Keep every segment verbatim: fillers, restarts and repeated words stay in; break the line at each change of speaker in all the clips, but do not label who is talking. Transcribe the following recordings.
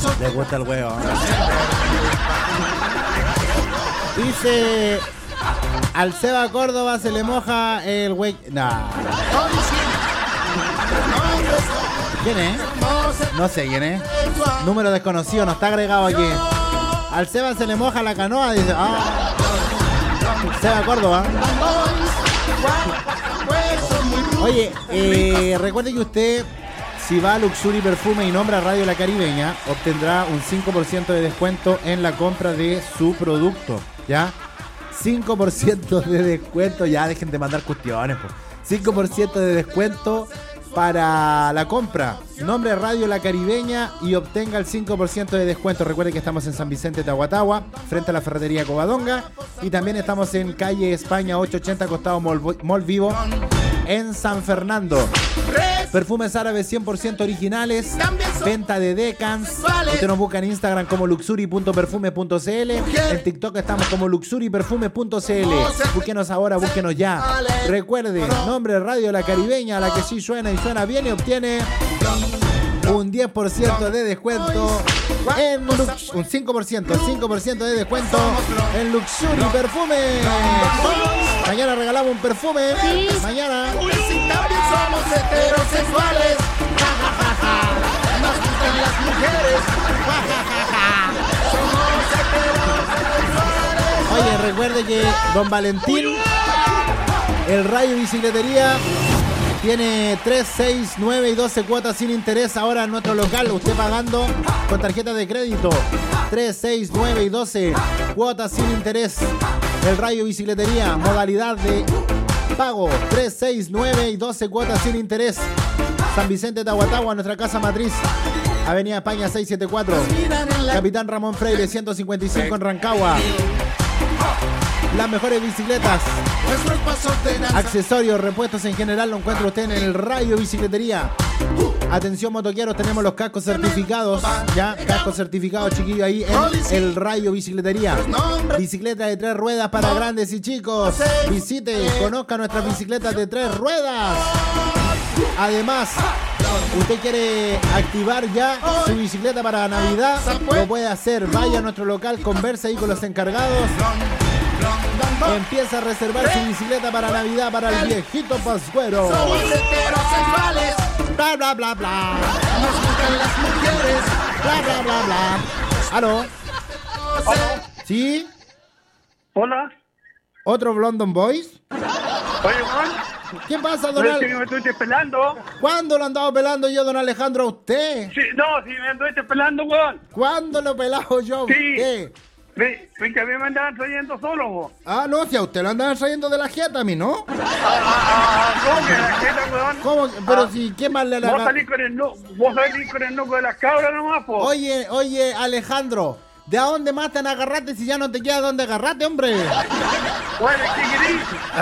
Le gusta el huevo. Dice, al Seba Córdoba se le moja el güey. Nah. ¿Quién es? No sé quién es. Número desconocido, no está agregado aquí. Al Seba se le moja la canoa, dice. Ah. Seba Córdoba. Oye, eh, recuerde que usted, si va a Luxury Perfume y nombra Radio La Caribeña, obtendrá un cinco por ciento de descuento en la compra de su producto. ¿Ya? cinco por ciento de descuento. Ya, dejen de mandar cuestiones, po. cinco por ciento de descuento para la compra. Nombre Radio La Caribeña y obtenga el cinco por ciento de descuento. Recuerde que estamos en San Vicente, Tahuatahua, frente a la ferretería Covadonga. Y también estamos en calle España ochocientos ochenta, costado Mall, Mall Vivo, en San Fernando. Perfumes árabes cien por ciento originales. Venta de decans. Usted nos busca en Instagram como luxury punto perfume punto c l. En TikTok estamos como luxury perfume punto c l. Búsquenos ahora, búsquenos ya. Recuerde, nombre Radio La Caribeña, la que sí suena y suena bien, y obtiene un diez por ciento de descuento en Lux, un cinco por ciento, cinco por ciento de descuento en Luxury Perfume. Mañana regalamos un perfume. Sí. Mañana.
También somos heterosexuales. Nos gustan las mujeres. Somos heterosexuales.
Oye, recuerde que Don Valentín, el Rayo Bicicletería, tiene tres, seis, nueve y doce cuotas sin interés ahora en nuestro local. Usted pagando con tarjeta de crédito. tres, seis, nueve y doce cuotas sin interés. El Rayo Bicicletería, modalidad de pago. tres, seis, nueve y doce cuotas sin interés. San Vicente, Tahuatahua, nuestra casa matriz. Avenida España seiscientos setenta y cuatro. Capitán Ramón Freire ciento cincuenta y cinco en Rancagua. Las mejores bicicletas, accesorios, repuestos en general lo encuentra usted en el Rayo Bicicletería. Atención motoqueros, tenemos los cascos certificados. Ya, cascos certificados, chiquillos, ahí en el Rayo Bicicletería. Bicicleta de tres ruedas para grandes y chicos. Visite, conozca nuestras bicicletas de tres ruedas. Además, usted quiere activar ya su bicicleta para Navidad, lo puede hacer. Vaya a nuestro local, converse ahí con los encargados. Empieza a reservar su bicicleta para Navidad para el viejito Pascuero.
Somos heterosexuales.
Bla, bla, bla, bla.
Nos gustan las mujeres.
Bla, bla, bla, bla. ¿Aló?
¿Aló?
¿Sí?
Hola.
¿Otro London Boys?
Oye, Juan.
¿Qué pasa, don
Pero es que
Alejandro?
me estuviste pelando.
¿Cuándo lo andaba pelando yo, don Alejandro, a usted?
Sí, no, si me estuviste pelando, weón.
¿Cuándo lo he pelado yo a
Sí.
usted?
Ve, ve que a mí me andaban trayendo solo, vos.
Ah, no, si a usted lo andaban trayendo de la jeta a mí, ¿no?
Ah, ah, ah, ¿cómo que la jeta, weón?
¿Cómo? Pero
Ah,
si, ¿qué más le
Vos
haga?
salís con el no, vos salís con el nuco de las cabras nomás, po.
Oye, oye, Alejandro, ¿de a dónde más te agarrarte si ya no te queda dónde agarrarte, hombre?
Bueno, ¿qué querís?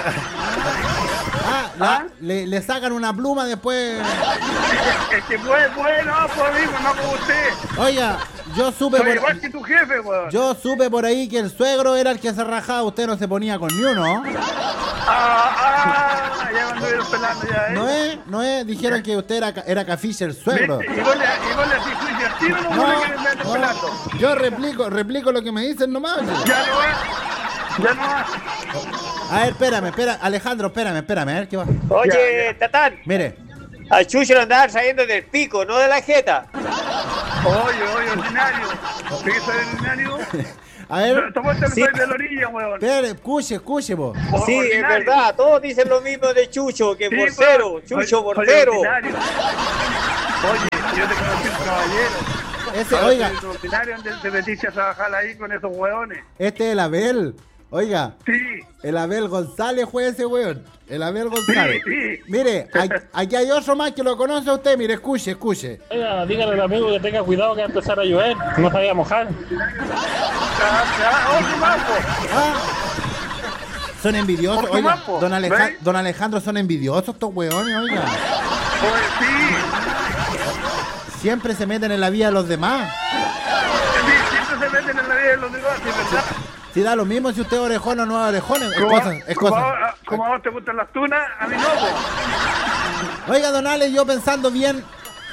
Ah, la-
¿Ah?
Le, le sacan una pluma después.
Es que puede, puede, no, pues amigo, no como usted.
Oiga, yo supe
Soy
por,
igual que tu jefe, weón.
yo supe por ahí que el suegro era el que se rajaba, usted no se ponía con ni uno.
Ah, ah, ya me anduvieron pelando ya, ¿eh?
No es, no es, dijeron que usted era, ca- era cafiche el suegro.
¿Viste? Y vos le, y vos le así fuiste al tiro, no,
No,
no, que me andes
no,
pelando.
yo replico, replico lo que me dicen nomás.
Ya no va. Ya no va.
A ver, espérame, espera, Alejandro, espérame, espérame, a ver qué va.
Oye, Tatán,
Mire,
a Chucho lo andaban saliendo del pico, no de la jeta.
Oye, oye, ordinario. ¿Sí que soy ordinario?
a ver,
Tomaste el
Sí.
soy de la orilla, weón.
espere, escuche, escuche vos.
O-
Sí, es
ordinario.
verdad, todos dicen lo mismo de Chucho, que
Sí,
porcero,
weón.
Chucho
Oye,
porcero.
oye, ordinario. Oye, yo te conocí un caballero.
Ese,
Ahora
oiga,
soy ordinario donde te metiste a trabajar ahí con esos weones.
este es el Abel. Oiga,
Sí.
el Abel González fue ese weón. El Abel
Sí,
González.
sí.
Mire, aquí, aquí hay otro más que lo conoce a usted. Mire, escuche, escuche.
Oiga, dígale al amigo que tenga cuidado que va a empezar a llover, no se vaya a mojar.
Ah, ah, otro más, po.
Ah, son envidiosos.
Otro
Oiga,
más, po.
don, Aleja-
¿Ve?
don Alejandro, son envidiosos estos weones, oiga.
Oye, sí.
Siempre se meten en la vida de los demás.
Sí, siempre se meten en la vida de los negocios, ¿verdad?
Si da lo mismo si usted es orejón o no es orejón, es
Como,
cosa, es
como
cosa.
a, como a vos te gustan las tunas, a mí no, po.
Oiga, don Ale, yo pensando bien,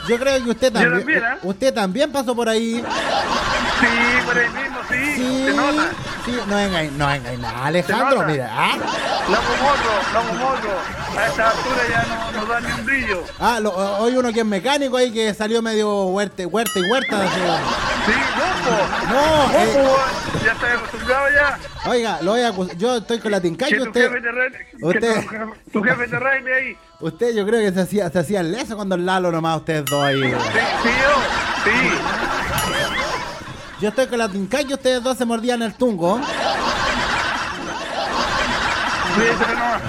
Yo creo que usted también,
también, ¿eh?
usted también pasó por ahí.
Sí, por ahí mismo, sí.
Sí,
Se nota.
sí, no engañes, no engañes nada, Alejandro,
nota.
mira. ¿Ah?
Loco morro, loco morro. A esta altura ya no nos da ni un brillo.
Ah, lo- hoy uno que es mecánico ahí que salió medio huerte, huerta y huerta. así.
Sí, guapo.
No, eh,
Guapo, weón. Ya estoy acostumbrado ya.
oiga, lo voy a acus- yo estoy con la tinca
Que
y
tu
usted,
jefe te re- que
usted-
tu jefe- tu jefe te reine ahí.
usted yo creo que se hacía, se hacía leso cuando el Lalo nomás ustedes dos ahí.
Sí, sí, yo. Sí.
Yo estoy con la tinca y ustedes dos se mordían el tungo.
Sí, pero no.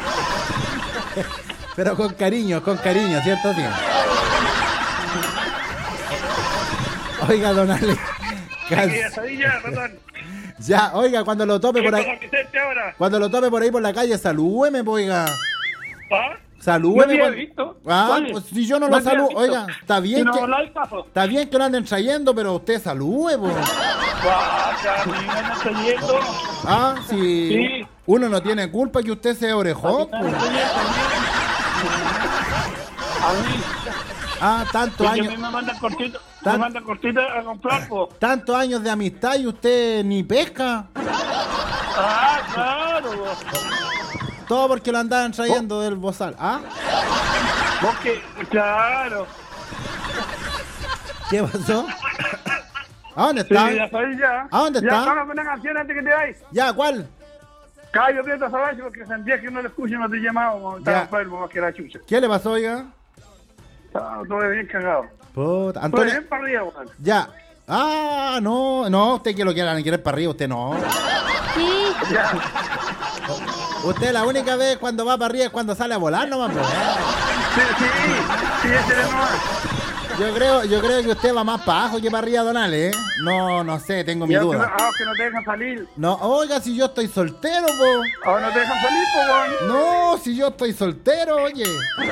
Pero con cariño, con cariño, ¿cierto? Sí. Oiga, don Ale. can-
Y esa ya, ratón.
Ya, oiga, cuando lo tope por
¿Qué
ahí,
pasa, Vicente, ahora?
cuando lo tope por ahí por la calle, salúdeme, pues, oiga.
¿Ah?
Salúdeme.
No había
cuando-
visto.
Ah,
Oye,
pues si yo no
no
lo
había
saludo,
visto.
oiga, está
Si
bien
no
que
habláis, paso.
está bien que lo anden trayendo, pero usted salúe, pues.
Guacha, mi me estoy yendo.
Ah, si
Sí.
uno no tiene culpa que usted sea orejón,
Me
pues.
estoy yendo, a mí.
Ah, tantos
A mí. Y que a
años,
mí me mandan cortito,
Tan-
me mandan cortito a comprar, po.
tantos años de amistad y usted ni pesca.
Ah, claro, vos.
Todo porque lo andaban trayendo del bozal. ¿Ah?
Vos que, claro.
¿Qué pasó? ¿A dónde
Sí,
está?
ya sabéis ya.
¿A dónde
Ya,
está?
vamos con una canción antes que te vais.
Ya, ¿cuál?
Cayo Prieto Sabache, porque sentía que no lo escucho y no te llamaba, como estaba
Ya.
enfermo más que la chucha.
¿Qué le pasó, oiga?
Estaba todo bien cagado.
Puta,
Todo
Antonio.
bien para arriba, weón.
Ya. Ah, no, no, usted que lo quiera querer para arriba, usted no.
Ya.
Usted la única vez cuando va para arriba es cuando sale a volar nomás, pues.
Sí, sí, sí, ese era nomás.
Yo creo, yo creo que usted va más para abajo que para arriba, Donale, ¿eh? No, no sé, tengo mi
Ya, que no-
duda.
ah, que no te dejan salir.
No, oiga, si yo estoy soltero, po.
Ahora no te dejan salir, po, weón.
No, si yo estoy soltero, oye.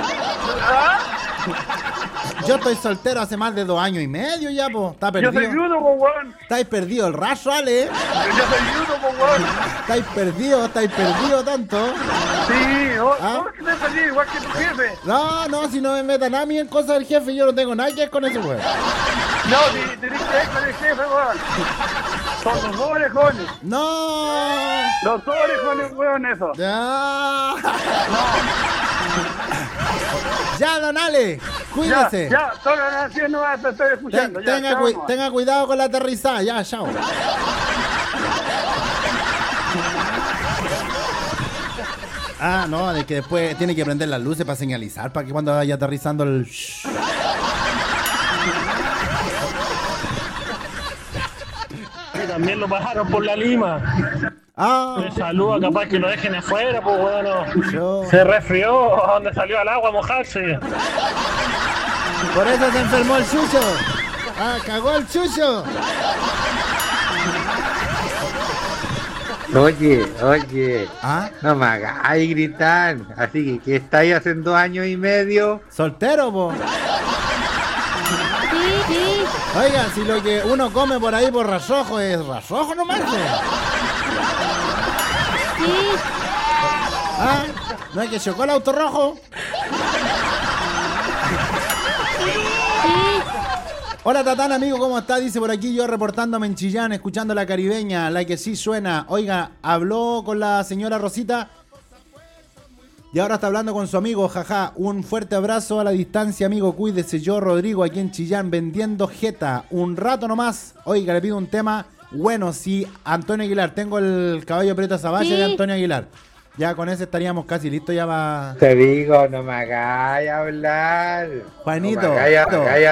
Yo estoy soltero hace más de dos años y medio ya, po. Está
Yo soy
perdido.
viudo, po, weón.
Estáis perdido el rastro, Ale, ¿eh?
Yo soy viudo, po, weón.
Estáis perdido, estáis perdido tanto.
Sí, oh,
¿Ah?
¿cómo es que te perdí? Igual que tu jefe.
No, no, si no me metan a mí en cosas del jefe, yo no tengo nada que ver con ese weón.
No, si tenés que ver con el jefe, weón. Son los dos orejones.
No.
Los dos orejones, weón, eso.
Ya. Ya, don Ale,
Ya,
cuídese.
ya, toda la nación no va a estar
Ten-
escuchando. Ya,
tenga,
chao,
cui-
nomás.
tenga cuidado con la aterrizada, ya, chao. Ah, no, de que después tiene que prender las luces para señalizar, para que cuando vaya aterrizando el...
Y también lo bajaron por la Lima.
Ah,
Me saluda, capaz que lo dejen afuera, pues bueno.
yo...
Se resfrió, donde salió al agua a mojarse.
Por eso se enfermó el chucho. Ah, cagó el chucho.
Oye, oye,
Ah,
no me hagáis gritar. Así que, ¿qué estáis haciendo año y medio?
soltero, po. Oiga, si lo que uno come por ahí por rasojo es rasojo nomás. po. Ah, ¿no es que chocó el auto rojo? Hola Tatán, amigo, ¿cómo está? Dice por aquí yo reportándome en Chillán, escuchando la caribeña, la que sí suena. Oiga, habló con la señora Rosita y ahora está hablando con su amigo, jaja. Un fuerte abrazo a la distancia, amigo, cuídese. Yo, Rodrigo, aquí en Chillán, vendiendo jeta. Un rato nomás. Oiga, le pido un tema. Bueno, sí, Antonio Aguilar. Tengo el caballo preto Sabache de Antonio Aguilar. Ya con ese estaríamos casi listos ya va.
Te digo, no me hagáis hablar.
Juanito.
No me hagáis- hagáis